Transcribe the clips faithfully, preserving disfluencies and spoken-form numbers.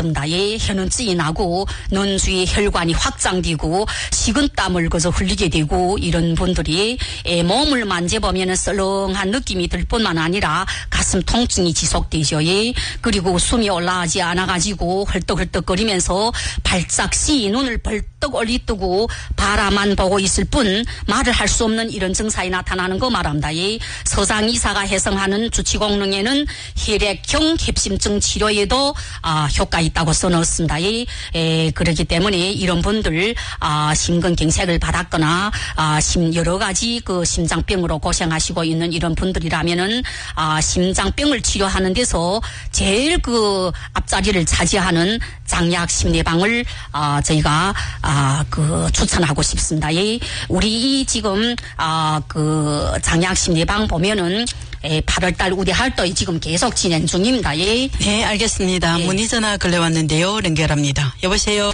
가듬다. 예, 혀는 찌이 나고 논수의 혈관이 확장되고 식은땀을 그저 흘리게 되고 이런 분들이 예, 몸을 만져보면 썰렁한 느낌이 들 뿐만 아니라 가슴 통증이 지속되죠. 예, 그리고 숨이 올라가지 않아가지고 헐떡헐떡거리면서 발작시 눈을 벌떡 올리뜨고 바라만 보고 있을 뿐 말을 할 수 없는 이런 증상이 나타나는 거 말합니다. 예, 서장 이사가 해성하는 주치공릉에는 혈액형 협심증 치료에도 아, 효과 있다고 써놓습니다. 예, 예, 그렇기 때문에 이런 분들 아, 심근경색을 받았거나 아, 심 여러 가지 그 심장병으로 고생하시고 있는 이런 분들이라면은 아, 심장병을 치료하는 데서 제일 그 앞자리를 차지하는 장약 심내방을 아, 저희가 아, 그 추천하고 싶습니다. 예, 우리 이 지금 아, 그 장약 심내방 보면은 예, 팔월달 우리 활동이 지금 계속 진행 중입니다. 예. 네, 알겠습니다. 예. 문의 전화 걸려 왔는데요. 연결합니다. 여보세요.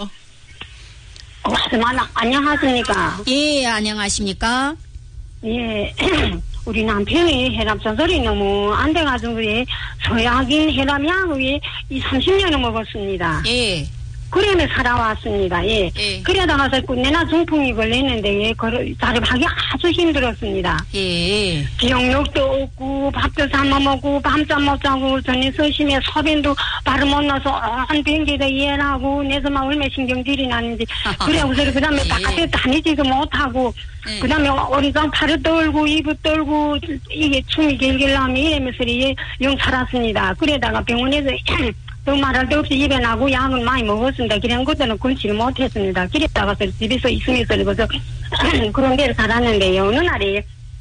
어, 안녕하십니까? 예, 안녕하십니까? 예, 우리 남편이 혈압 조절이 너무 안 돼가지고, 예, 소약인 혈압약을 이 삼십 년을 먹었습니다. 예. 그러면 살아왔습니다. 예. 예. 그러다가서 끝내나 중풍이 걸렸는데, 예, 자립하기 아주 힘들었습니다. 예. 기억력도 없고, 밥도 삶아 먹고, 밤잠 못 자고, 전에 서심에 소변도 바로 못 넣어서, 한 변기도 이해하고, 내서만 얼마나 신경질이 나는지. 그래서 그 다음에 예. 바깥에 다니지도 못하고, 예. 그 다음에 어리장 팔을 떨고, 입을 떨고, 이게 춤이 길길 나면 이러면서, 예, 영 살았습니다. 그러다가 병원에서, 또 말할 데 없이 입에 나고 약을 많이 먹었습니다. 그런 것들은 끊지를 못했습니다. 그랬다가서 집에서 있으면서 그래서 그런 데를 살았는데요. 어느 날에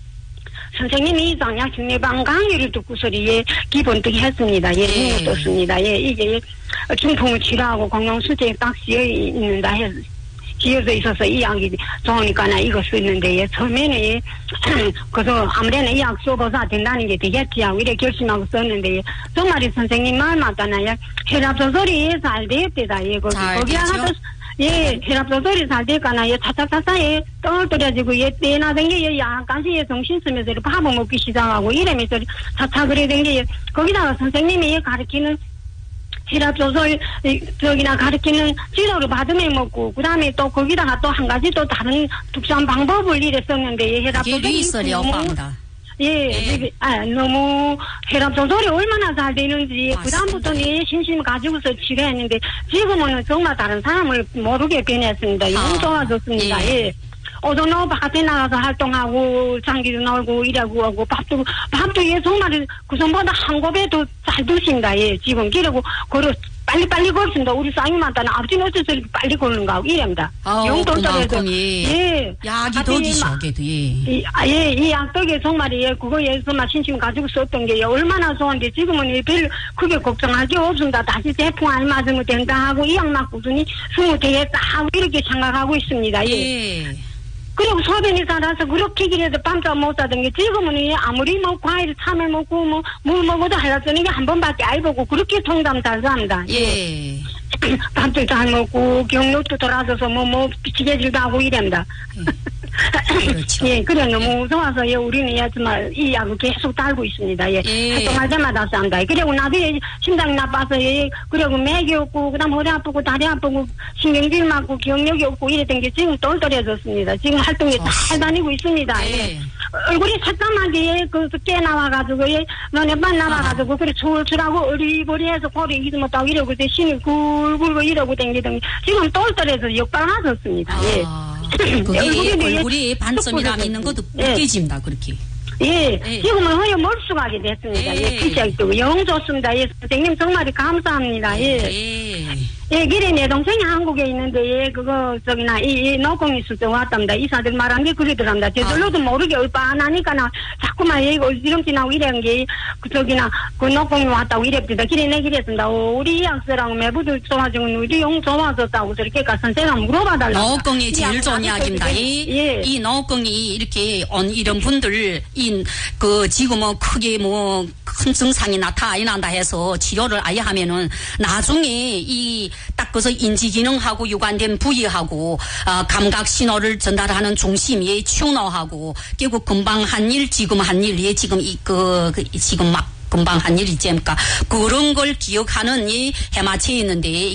선생님이 이 장약 심내방 강의를 듣고서리 예, 기본득 했습니다. 예, 예. 떴습니다. 예, 이게 중풍을 치료하고 건강수제에 딱 씌어 있는다 해서 지어져 있어서 이 약이 좋으니까 나 이거 쓰는데, 예, 처음에는, 그래서 아무래나 이 약 써보자 된다는 게 되겠지 하고 이래 결심하고 썼는데, 예, 정말 선생님 말 맞잖아요. 혈압 조절이 잘 되었대다, 예, 거기. 잘 거기 되죠? 하나도, 예, 혈압 조절이 잘 될까나, 예, 차차차차, 예, 떨어뜨려지고, 예, 떼나던 게, 예, 약간씩, 예, 정신 쓰면서 밥을 먹기 시작하고, 이러면서 차차 그래던 게, 예, 거기다가 선생님이 예, 가르치는 혈압 조절 저기나 가르치는 지도를 받으면 먹고 그다음에 또 거기다가 또 한 가지 또 다른 특수한 방법을 이랬었는데 혈압 조절이 리서리오파입니다. 예, 예. 아, 너무 혈압 조절이 얼마나 잘 되는지 맞습니다. 그다음부터는 예, 신심 가지고서 치료했는데 지금은 정말 다른 사람을 모르게 변했습니다. 너무 아, 좋아졌습니다. 예. 예. 오전오 바깥에 나가서 활동하고 장기도 놀고 일하고 하고 밥도 밥도 예 정말 그 전보다 한 곱에 더 잘 드신다. 예, 지금 그러고 걸어 빨리빨리 걸습니다. 우리 쌍님한테는 아버지는 어째서 이렇게 빨리 걸는가 하고 이랍니다. 영돌떨에서 그만큼이 예, 약이 덕이셔, 걔도 예. 이, 아, 예, 이 약덕에 정말 예, 그거에서만 신심 가지고 썼던 게 예, 얼마나 좋은데 지금은 예, 별 크게 걱정할 게 없습니다. 다시 대풍 안 맞으면 된다 하고 이 약만 꾸준히 쓰면 되겠다 하고 이렇게 생각하고 있습니다. 예. 예. 그리고 소변이 살아서 그렇게 길에서 밤잠 못 자던 게 지금은 아무리 뭐 과일 참외 먹고 뭐 물 먹어도 하려서는 게 한 번밖에 안 보고 그렇게 통담 잘 삽니다. 예. 밥도 잘 먹고 경력도 돌아서서 뭐 뭐 비치개질도 하고 이랍니다. 그렇죠. 예, 그래 너무 좋아서 예, 우리는 예, 정말 이 약을 계속 달고 있습니다. 예, 예. 활동할 때마다 삽니다. 그리고 나중에 심장이 나빠서 예, 그리고 맥이 없고 그다음 허리 아프고 다리 아프고 신경질 맞고 기억력이 없고 이랬던 게 지금 똘똘해졌습니다. 지금 활동에 잘 다니고 있습니다. 예. 예. 얼굴이 새까맣게 예, 그, 그 깨 나와가지고 예, 너네만 나와가지고 그래 출출하고 어리버리해서 고리 이도 못하고 이러고 대신에 굴굴고 이러고 댕기던 게 지금 똘똘해서 역발하셨습니다. 예. 아, 그게 얼굴이, 얼굴이 반점이라 있는 것도 예. 느껴집니다. 그렇게. 예, 예. 지금은 허여 멀쑥하게 됐습니다. 예. 예, 피치하고 영 좋습니다. 예, 선생님 정말 감사합니다. 예. 예. 예, 길에 내 동생이 한국에 있는데, 예, 그거, 저기나, 이, 이, 노공이 수정 왔답니다. 이사들 말한 게 그러더랍니다. 저절로도 모르게 얼빠나니까나, 자꾸만, 예, 이거 어지럼지나고 이런 게, 그, 저기나, 그 노공이 왔다고 이랬습니다. 길에 내 길했습니다. 오, 우리 이학서랑 매부들 좋아지고, 우리 영 좋아졌다고, 저렇게 가 선생님 물어봐달라고. 노후공이 제일 좋은 이야기입니다. 이, 예. 이 노후공이 이렇게 온 이런 분들, 이, 그, 지금 뭐 크게 뭐, 큰 증상이 나타난다 해서 치료를 아예 하면은, 나중에 이, 딱 그래서 인지기능하고 유관된 부위하고 어, 감각 신호를 전달하는 중심이 튜너하고 결국 금방 한 일 지금 한 일 예 지금 이그 그, 지금 막 금방 한 일이지 않습니까? 그런 걸 기억하는 이 해마체에 있는데